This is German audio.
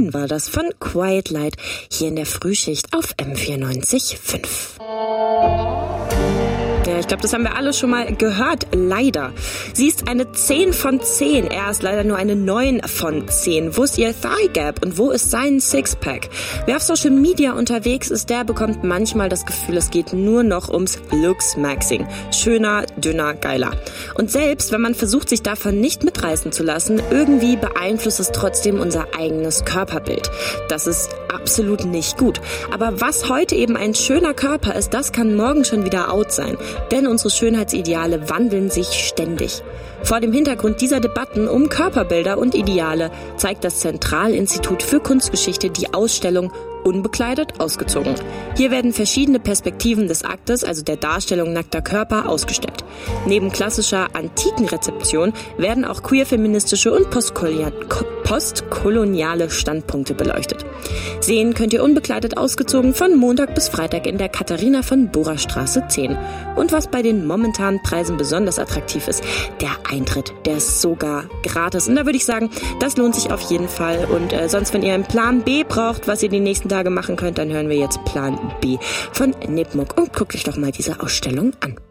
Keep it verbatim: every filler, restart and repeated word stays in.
Moon war das von Quiet Light hier in der Frühschicht auf M vierundneunzig Komma fünf. Ja, ich glaube, das haben wir alle schon mal gehört, leider. Sie ist eine zehn von zehn, er ist leider nur eine neun von zehn. Wo ist ihr Thigh Gap und wo ist sein Sixpack? Wer auf Social Media unterwegs ist, der bekommt manchmal das Gefühl, es geht nur noch ums Looks-Maxing. Schöner, dünner, geiler. Und selbst wenn man versucht, sich davon nicht mitreißen zu lassen, irgendwie beeinflusst es trotzdem unser eigenes Körperbild. Das ist absolut nicht gut. Aber was heute eben ein schöner Körper ist, das kann morgen schon wieder out sein. Denn unsere Schönheitsideale wandeln sich ständig. Vor dem Hintergrund dieser Debatten um Körperbilder und Ideale zeigt das Zentralinstitut für Kunstgeschichte die Ausstellung Unbekleidet ausgezogen. Hier werden verschiedene Perspektiven des Aktes, also der Darstellung nackter Körper, ausgestellt. Neben klassischer antiken Rezeption werden auch queer-feministische und postkoloniale Standpunkte beleuchtet. Sehen könnt ihr Unbekleidet ausgezogen von Montag bis Freitag in der Katharina von Bora Straße zehn. Und was bei den momentanen Preisen besonders attraktiv ist, der Eintritt, der ist sogar gratis. Und da würde ich sagen, das lohnt sich auf jeden Fall. Und äh, sonst, wenn ihr einen Plan B braucht, was ihr die nächsten Tage machen könnt, dann hören wir jetzt Plan B von Nepmuk und guckt euch doch mal diese Ausstellung an.